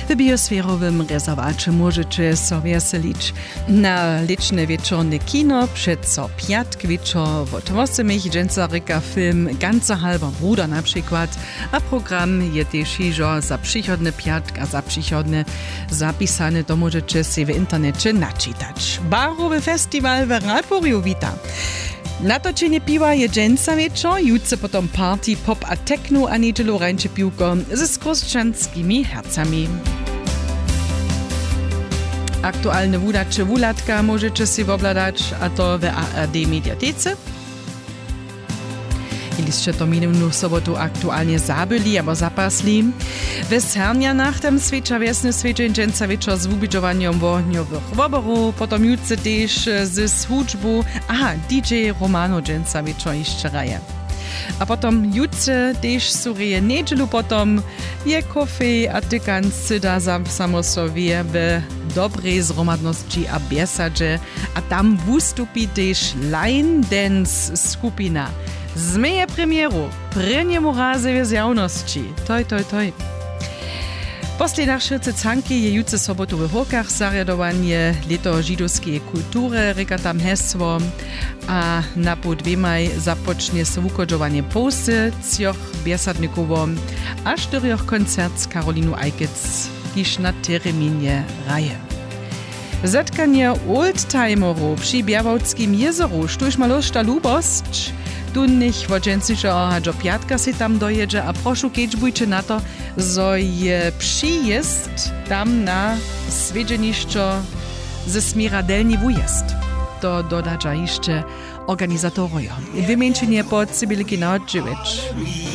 W biosferowym rezerwacie możecie so weselić na liczne wieczorne kino, przedco piatk wieczor od 8 dżęcaryka film Ganza halber Bruder na przykład, a program je też iżo za przychodny piatk, a za przychodny zapisane to możecie się w internecie naczytać. Barowy festiwal w Raporiu wita. Natočenie piwa je dżęca wieczor, jutce potom party pop a techno, a niedzielu rańcze piłko ze skroszczanskimi hercami. Aktualne wudacze wulatka możecie si obladać, a to w ARD mediatece. Iliście to minimum sobotu aktualnie zabyli albo zapasli. W Sernianach tam świecza wiesny świeczeń dżęca wieczor z wubidżowaniem wohniowych woborów, potom jutce też z służbu, DJ Romano dżęca wieczor jeszcze raje. A potom jutce też sureje niedzielu, potom je kofe a tykanscy da samo sobie w dobrej zromadności a biesadzie, a tam wustupi też Line Dance skupina. Zmeje premieru, preniemu razy w zjawności. Toj. Posle nasze canki je jutce sobotu w Hokach zariadowanie Leto židovskiej kultury, reka tam hesło, a na po dwemaj zapocznie se wukodžovanie posy, cioch biesadnikowo, a 4 koncert z Karolinu Ajkec, kiż na terminie raje. Zetkanie oldtimerów przy Białowskim jezeru, sztuż maloszta lubost, tunnych wodźencyżo do piatka si tam dojedzie, a prošu keďbujte na to, zo je przyjezd tam na svedženišćo ze Smiradelni wujezd. To dodađa jeszcze organizatorojo. Wymienčenie pod Sibylki Naodživić.